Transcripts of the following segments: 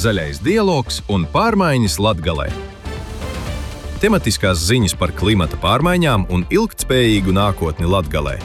zaļais dialogs un pārmaiņas Latgalē. Tematiskās ziņas par klimata pārmaiņām un ilgtspējīgu nākotni Latgalē.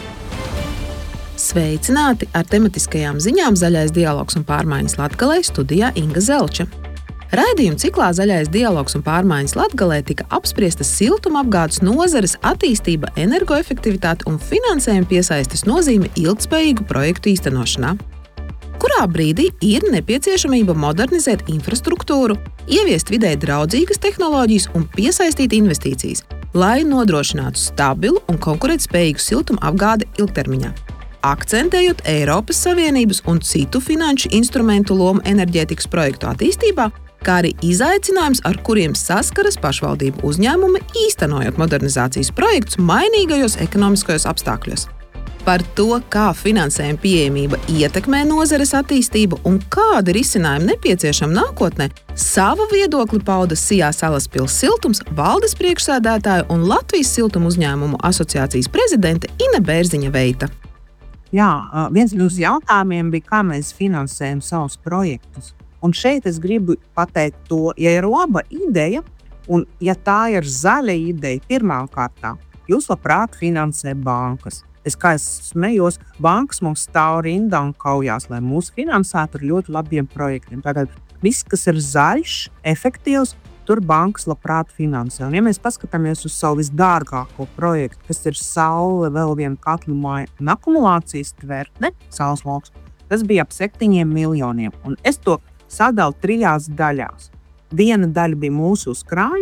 Sveicināti! Ar tematiskajām ziņām Zaļais dialogs un pārmaiņas Latgalē studijā Inga Zelča. Raidījuma ciklā Zaļais dialogs un pārmaiņas Latgalē tika apspriesta siltumapgādes nozares attīstība, energoefektivitāte un finansējuma piesaistes nozīme ilgtspējīgu projektu īstenošanā. Kurā brīdī ir nepieciešamība modernizēt infrastruktūru, ieviest vidē draudzīgas tehnoloģijas un piesaistīt investīcijas, lai nodrošinātu stabilu un konkurētspējīgu siltumapgādi ilgtermiņā. Akcentējot Eiropas Savienības un citu finanšu instrumentu lomu enerģētikas projektu attīstībā, kā arī izaicinājums, ar kuriem saskaras pašvaldību uzņēmumi, īstenojot modernizācijas projektus mainīgajos ekonomiskajos apstākļos. Par to, kā finansējuma pieejamība ietekmē nozares attīstību un kādi risinājumi nepieciešami nākotnē, savu viedokli pauda Sijā Salaspils siltums valdes priekšsēdētāja un Latvijas siltuma uzņēmumu asociācijas prezidente Ine Bērziņa-Veita. Jā, viens no jautājumiem bija, kā mēs finansējam savus projektus. Un šeit es gribu pateikt to, ja ir laba ideja, un ja tā ir zaļa ideja, pirmām kārtām, jūs labprāt finansē bankas. Es smējos, bankas mums stāv rindā un kaujās, lai mūs finansētu ar ļoti labiem projektiem. Tātad viss, kas ir zaļš, efektīvs, tur bankas labprāt finansē. Un ja mēs paskatāmies uz savu visdārgāko projektu, kas ir saule, vēl viena katlu māja un akumulācijas tvertne, saules loks, tas bija ap 7 miljoniem. Un es to sadalu 3 daļās. Viena daļa bija mūsu uzkrājumi,